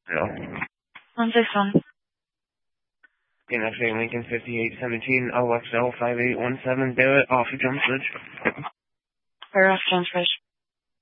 Hello. 161. NFA Lincoln 5817 OXL 5817 Barrett off of Jump Switch. We're off Jump Switch.